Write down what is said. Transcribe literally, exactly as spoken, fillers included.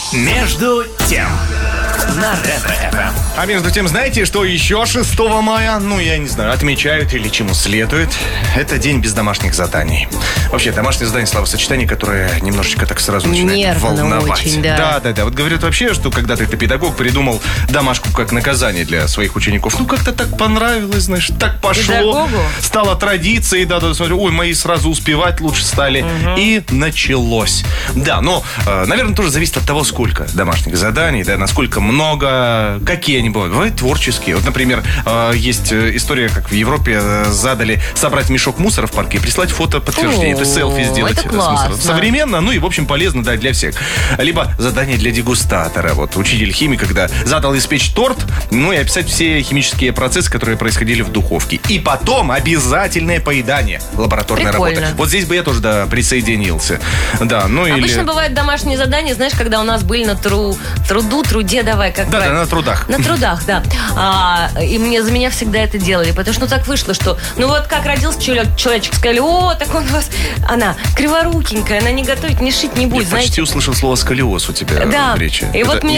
Между тем на Ретро-эф эм. А между тем, знаете, что еще шестого мая, ну, я не знаю, отмечают или чему следует? Это день без домашних заданий. Вообще, домашнее задание словосочетание, которое немножечко так сразу начинает Нервно волновать. очень, да. Да, да, да. Вот говорят вообще, что когда ты, ты педагог, придумал домашку как наказание для своих учеников. Ну, как-то так понравилось, знаешь, так пошло. Педагогу? Стало традицией, да, да, смотрю, ой, мои сразу успевать лучше стали. Угу. И началось. Да, но, э, наверное, тоже зависит от того, сколько домашних заданий, да, насколько много, какие они бывают. Бывают творческие. Вот, например, э, есть история, как в Европе э, задали собрать мешок мусора в парке и прислать фото подтверждение. То есть селфи сделать это с мусором. классно. Современно, ну и, в общем, полезно, да, для всех. Либо задание для дегустатора. Вот учитель химии, когда задал испечь торт, ну и описать все химические процессы, которые происходили в духовке. И потом обязательное поедание. Лабораторная Прикольно. работа. Вот здесь бы я тоже, да, присоединился. Да, ну или... Обычно бывают домашние задания, знаешь, когда у нас были на тру... труду, труде, давай, как Да, правильно? да, на трудах. На трудах, да. А, и мне за меня всегда это делали, потому что ну так вышло, что ну вот как родился человек, человечек, сказали, о, так он у вас, она криворукенькая, она не готовит, не шить не будет, Я знаете. почти услышал слово сколиоз у тебя Да, в речи. и Это вот мне